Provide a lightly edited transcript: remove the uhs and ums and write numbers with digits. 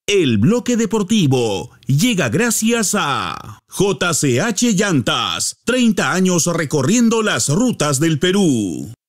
El bloque deportivo llega gracias a JCH Llantas, 30 años recorriendo las rutas del Perú.